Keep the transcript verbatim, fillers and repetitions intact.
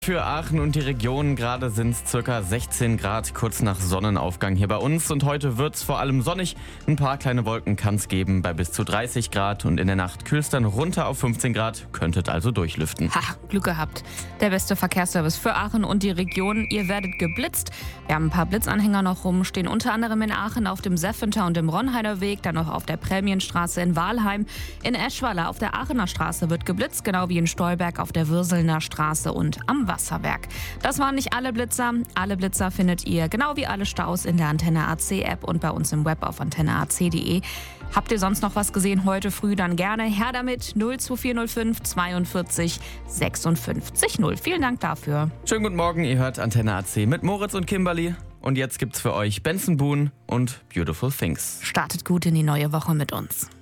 Für Aachen und die Region gerade sind es circa sechzehn Grad, kurz nach Sonnenaufgang hier bei uns. Und heute wird es vor allem sonnig. Ein paar kleine Wolken kann es geben bei bis zu dreißig Grad. Und in der Nacht kühlt es dann runter auf fünfzehn Grad. Könntet also durchlüften. Ha, Glück gehabt. Der beste Verkehrsservice für Aachen und die Region. Ihr werdet geblitzt. Wir haben ein paar Blitzanhänger noch rum. Stehen unter anderem in Aachen auf dem Seffenter und dem Ronheider Weg. Dann noch auf der Prämienstraße in Wahlheim. In Eschweiler auf der Aachener Straße wird geblitzt. Genau wie in Stolberg auf der Würselner Straße und am Wasserwerk. Das waren nicht alle Blitzer. Alle Blitzer findet ihr, genau wie alle Staus, in der Antenne A C App und bei uns im Web auf antenne a c punkt de. Habt ihr sonst noch was gesehen heute früh, dann gerne her damit. null zwei vier null fünf zweiundvierzig sechsundfünfzig null. Vielen Dank dafür. Schönen guten Morgen, ihr hört Antenne A C mit Moritz und Kimberly. Und jetzt gibt's für euch Benson Boone und Beautiful Things. Startet gut in die neue Woche mit uns.